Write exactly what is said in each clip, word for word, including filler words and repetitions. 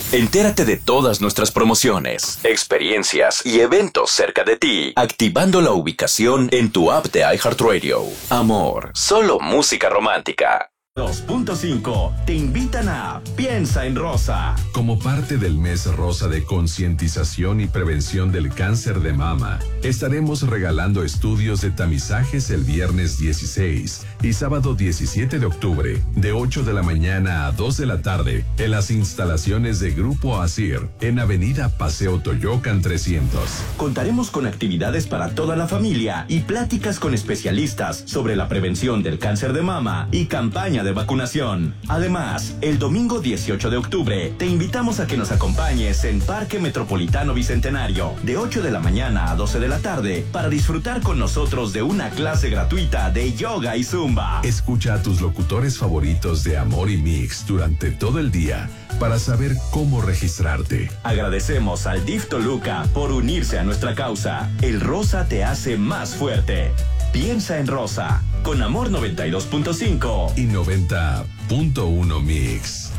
Entérate de todas nuestras promociones, experiencias y eventos cerca de ti, activando la ubicación en tu app de iHeartRadio. Amor, solo música romántica. dos punto cinco te invitan a Piensa en Rosa. Como parte del mes rosa de concientización y prevención del cáncer de mama, estaremos regalando estudios de tamizajes el viernes dieciséis y sábado diecisiete de octubre, de ocho de la mañana a dos de la tarde, en las instalaciones de Grupo Asir, en Avenida Paseo Toyocan trescientos. Contaremos con actividades para toda la familia y pláticas con especialistas sobre la prevención del cáncer de mama y campaña de de vacunación. Además, el domingo dieciocho de octubre te invitamos a que nos acompañes en Parque Metropolitano Bicentenario de ocho de la mañana a doce de la tarde para disfrutar con nosotros de una clase gratuita de yoga y zumba. Escucha a tus locutores favoritos de Amor y Mix durante todo el día para saber cómo registrarte. Agradecemos al D I F Toluca por unirse a nuestra causa. El rosa te hace más fuerte. Piensa en Rosa, con Amor noventa y dos punto cinco y noventa punto uno Mix.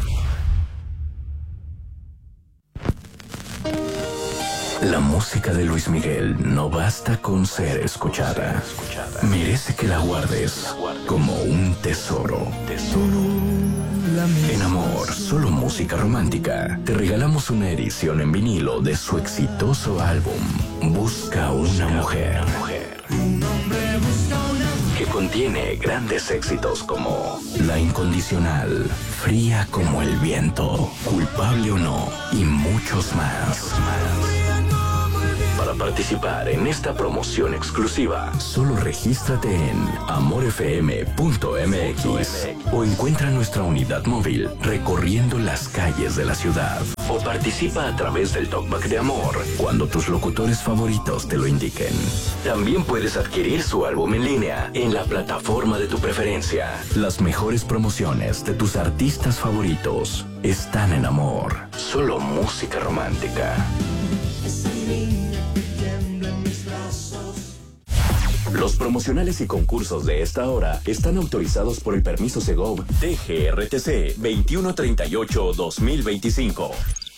La música de Luis Miguel no basta con ser escuchada. Merece que la guardes como un tesoro. En Amor, solo música romántica, te regalamos una edición en vinilo de su exitoso álbum Busca una mujer, que contiene grandes éxitos como La Incondicional, Fría como el viento, Culpable o no y muchos más. Para participar en esta promoción exclusiva, solo regístrate en amor f m punto m x o encuentra nuestra unidad móvil recorriendo las calles de la ciudad. O participa a través del Talkback de Amor cuando tus locutores favoritos te lo indiquen. También puedes adquirir su álbum en línea en la plataforma de tu preferencia. Las mejores promociones de tus artistas favoritos están en Amor. Solo música romántica. Los promocionales y concursos de esta hora están autorizados por el permiso Segov T G R T C veintiuno treinta y ocho guión dos mil veinticinco.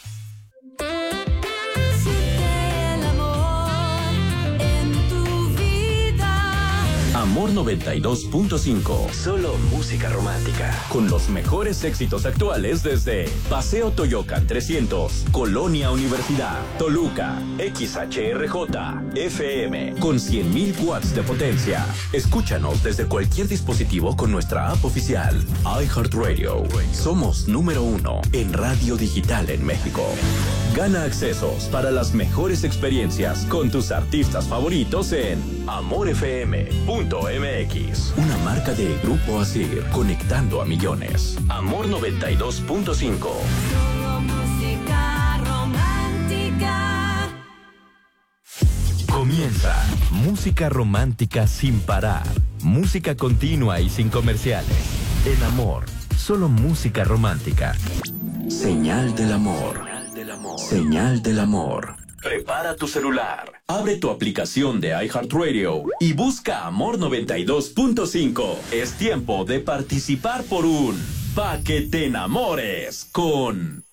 Amor noventa y dos punto cinco. Solo música romántica. Con los mejores éxitos actuales desde Paseo Toyocan trescientos, Colonia Universidad, Toluca, X H R J, F M, con cien mil watts de potencia. Escúchanos desde cualquier dispositivo con nuestra app oficial. iHeartRadio. Somos número uno en radio digital en México. Gana accesos para las mejores experiencias con tus artistas favoritos en amor f m punto m x. Una marca de Grupo Asir, conectando a millones. Amor noventa y dos punto cinco. Música romántica. Comienza Música Romántica sin parar. Música continua y sin comerciales. En Amor, solo música romántica. Señal del amor. Señal del amor. Prepara tu celular, abre tu aplicación de iHeartRadio y busca Amor noventa y dos punto cinco. Es tiempo de participar por un Pa' que te enamores con...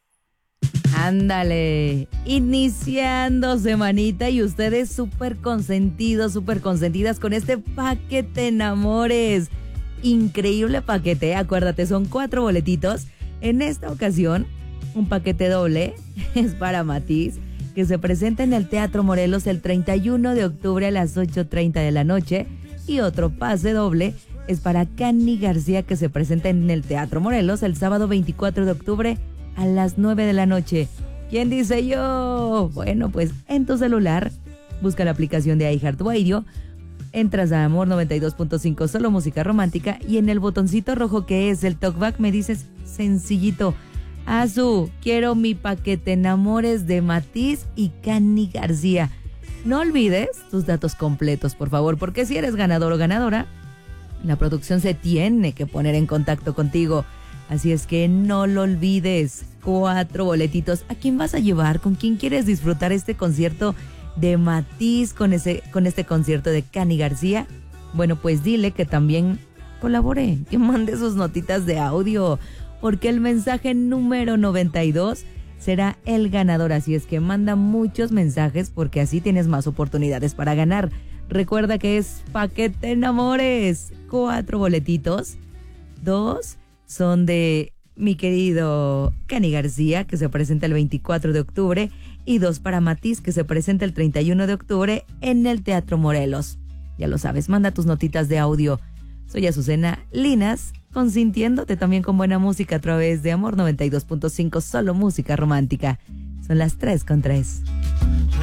Ándale, iniciando semanita y ustedes súper consentidos, súper consentidas con este Pa' que te enamores. Increíble paquete, acuérdate, son cuatro boletitos. En esta ocasión, un paquete doble es para Matiz, que se presenta en el Teatro Morelos el treinta y uno de octubre a las ocho treinta de la noche. Y otro pase doble es para Canny García, que se presenta en el Teatro Morelos el sábado veinticuatro de octubre a las nueve de la noche. ¿Quién dice yo? Bueno, pues en tu celular, busca la aplicación de iHeartRadio, entras a Amor noventa y dos punto cinco, solo música romántica, y en el botoncito rojo que es el talkback me dices sencillito: Azu, quiero mi paquete enamores de Matiz y Canny García. No olvides tus datos completos, por favor, porque si eres ganador o ganadora, la producción se tiene que poner en contacto contigo. Así es que no lo olvides. Cuatro boletitos. ¿A quién vas a llevar? ¿Con quién quieres disfrutar este concierto de Matiz con, ese, con este concierto de Canny García? Bueno, pues dile que también colabore, que mande sus notitas de audio, porque el mensaje número noventa y dos será el ganador. Así es que manda muchos mensajes porque así tienes más oportunidades para ganar. Recuerda que es Paquete Enamores. Cuatro boletitos. Dos son de mi querido Kenny García, que se presenta el veinticuatro de octubre. Y dos para Matiz, que se presenta el treinta y uno de octubre en el Teatro Morelos. Ya lo sabes, manda tus notitas de audio. Soy Azucena Linas, consintiéndote también con buena música a través de Amor noventa y dos punto cinco, solo música romántica. Son las tres con tres.